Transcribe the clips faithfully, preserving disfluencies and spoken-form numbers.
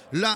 la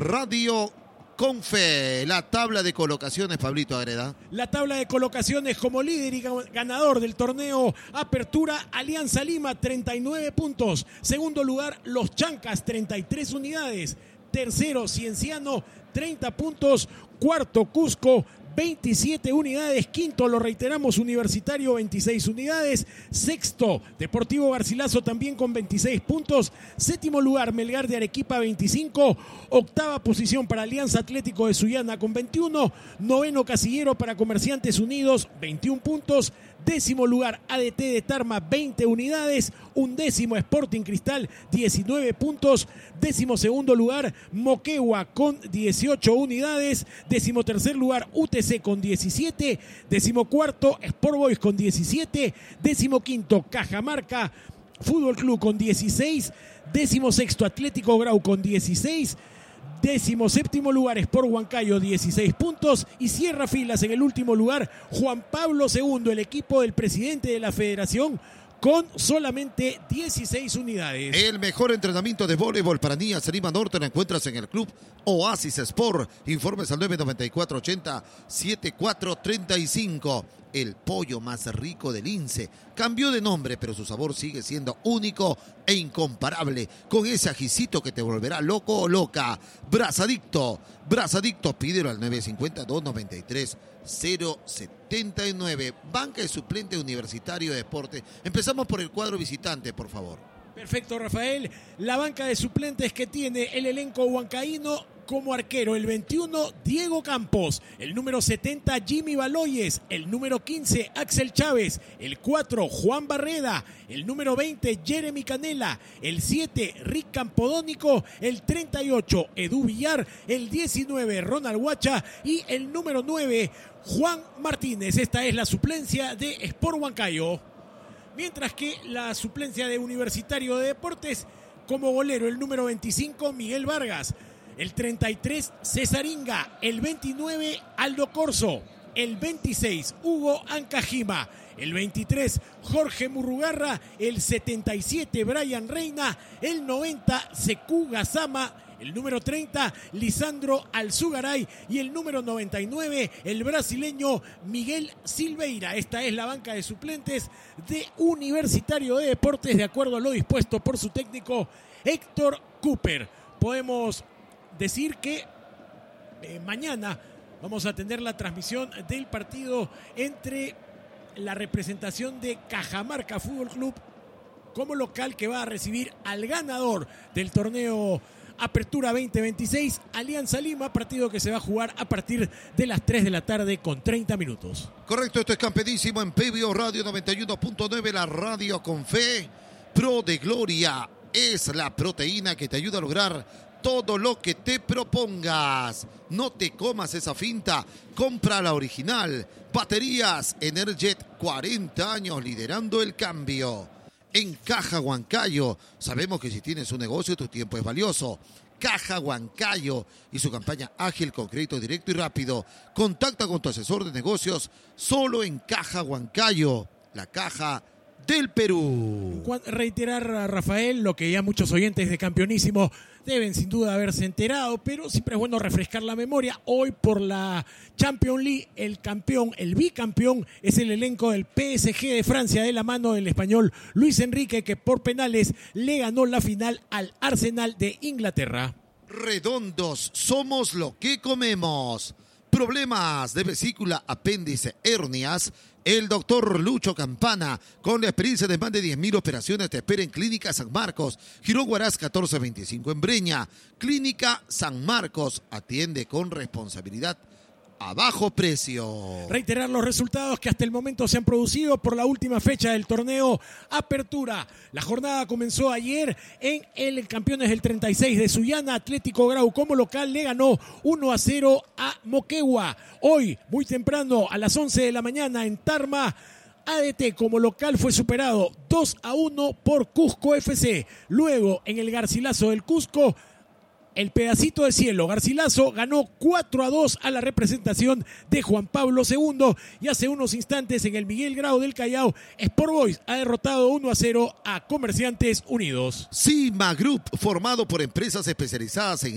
radio con fe. La tabla de colocaciones, Pablito Agreda. La tabla de colocaciones como líder y ganador del torneo Apertura, Alianza Lima, treinta y nueve puntos. Segundo lugar, Los Chancas, treinta y tres unidades. Tercero, Cienciano, treinta puntos. Cuarto, Cusco, veintisiete unidades. Quinto, lo reiteramos, Universitario, veintiséis unidades. Sexto, Deportivo Garcilaso, también con veintiséis puntos. Séptimo lugar, Melgar de Arequipa, veinticinco. Octava posición para Alianza Atlético de Sullana con veintiuno. Noveno casillero para Comerciantes Unidos, veintiún puntos. Décimo lugar, A D T de Tarma, veinte unidades. Undécimo, Sporting Cristal, diecinueve puntos. Décimo segundo lugar, Moquegua con dieciocho unidades. Décimo tercer lugar, U T C con diecisiete. Décimo cuarto, Sport Boys con diecisiete. Décimo quinto, Cajamarca Fútbol Club con dieciséis. Décimo sexto, Atlético Grau con dieciséis. Décimo séptimo lugar, Sport Huancayo, dieciséis puntos. Y cierra filas en el último lugar, Juan Pablo segundo, el equipo del presidente de la federación, con solamente dieciséis unidades. El mejor entrenamiento de voleibol para niñas en Lima Norte lo encuentras en el Club Oasis Sport. Informes al nueve noventa y cuatro ochenta setenta y cuatro treinta y cinco. El pollo más rico del Lince cambió de nombre, pero su sabor sigue siendo único e incomparable, con ese ajicito que te volverá loco o loca. Brazadicto, Brazadicto, pídelo al nueve cinco dos, noventa y tres, cero setenta y nueve. Banca de suplente Universitario de Deporte. Empezamos por el cuadro visitante, por favor. Perfecto, Rafael. La banca de suplentes que tiene el elenco huancaíno: como arquero, el veintiuno, Diego Campos. El número setenta, Jimmy Baloyes. El número quince, Axel Chávez. El cuatro, Juan Barreda. El número veinte, Jeremy Canela. El siete, Rick Campodónico. El treinta y ocho, Edu Villar. El diecinueve, Ronald Huacha. Y el número nueve, Juan Martínez. Esta es la suplencia de Sport Huancayo. Mientras que la suplencia de Universitario de Deportes, como golero, el número veinticinco, Miguel Vargas. El treinta y tres, César Inga. El veintinueve, Aldo Corso. El veintiséis, Hugo Ancajima. El veintitrés, Jorge Murrugarra. El setenta y siete, Brian Reina. El noventa, Sekou Gazama. El número treinta, Lisandro Alzugaray. Y el número noventa y nueve, el brasileño Miguel Silveira. Esta es la banca de suplentes de Universitario de Deportes, de acuerdo a lo dispuesto por su técnico Héctor Cooper. Podemos decir que eh, mañana vamos a tener la transmisión del partido entre la representación de Cajamarca Fútbol Club como local, que va a recibir al ganador del torneo Apertura veinte veintiséis, Alianza Lima, partido que se va a jugar a partir de las tres de la tarde con treinta minutos. Correcto, esto es Campeonísimo en P B O Radio noventa y uno punto nueve, la radio con fe. Pro de Gloria es la proteína que te ayuda a lograr todo lo que te propongas. No te comas esa finta, compra la original. Baterías Energet, cuarenta años liderando el cambio. En Caja Huancayo, sabemos que si tienes un negocio, tu tiempo es valioso. Caja Huancayo y su campaña ágil con crédito directo y rápido. Contacta con tu asesor de negocios solo en Caja Huancayo, la caja del Perú. Reiterar a Rafael lo que ya muchos oyentes de Campeonísimo deben sin duda haberse enterado, pero siempre es bueno refrescar la memoria. Hoy, por la Champions League, el campeón, el bicampeón, es el elenco del P S G de Francia, de la mano del español Luis Enrique, que por penales le ganó la final al Arsenal de Inglaterra. Redondos, somos lo que comemos. Problemas de vesícula, apéndice, hernias. El doctor Lucho Campana, con la experiencia de más de diez mil operaciones, te espera en Clínica San Marcos, Girón Huaraz catorce veinticinco en Breña. Clínica San Marcos, atiende con responsabilidad a bajo precio. Reiterar los resultados que hasta el momento se han producido por la última fecha del torneo Apertura. La jornada comenzó ayer en el Campeones del treinta y seis de Sullana. Atlético Grau como local le ganó uno a cero a Moquegua. Hoy, muy temprano, a las once de la mañana en Tarma, A D T como local fue superado dos a uno por Cusco F C. Luego, en el Garcilaso del Cusco, el pedacito de cielo, Garcilaso, ganó cuatro a dos a la representación de Juan Pablo segundo. Y hace unos instantes, en el Miguel Grau del Callao, Sport Boys ha derrotado uno a cero a Comerciantes Unidos. Cima Group, formado por empresas especializadas en